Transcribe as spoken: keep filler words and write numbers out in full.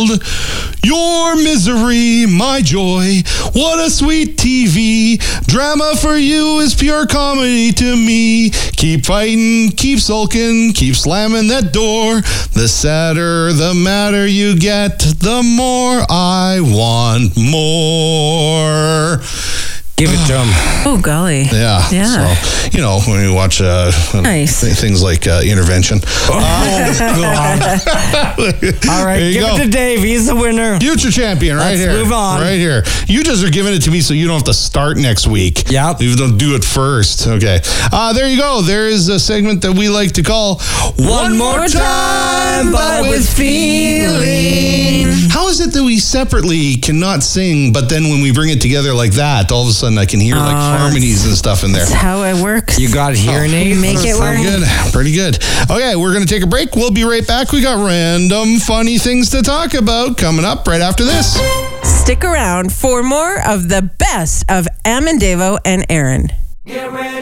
Your misery, my joy. What a sweet T V. Drama for you is pure comedy to me. Keep fighting, keep sulking, keep slamming that door. The sadder the matter you get, the more I want more. Give it to him. Oh, golly. Yeah. Yeah. So, you know, when you watch uh, Nice. th- things like uh, Intervention. Oh, God. All right, There you give go. it to Dave. He's the winner. Future champion right Let's here. move on. Right here. You just are giving it to me so you don't have to start next week. Yep. You don't do it first. Okay. Uh, there you go. There is a segment that we like to call One More Time, but with feeling. How is it that we separately cannot sing, but then when we bring it together like that, all of a sudden I can hear like Oh, harmonies and stuff in there? That's how it works. You got hearing aid? Make it work. Pretty good. Pretty good. Okay, we're going to take a break. We'll be right back. We got random funny things to talk about coming up right after this. Stick around for more of the best of Amandavo and Aaron. Get ready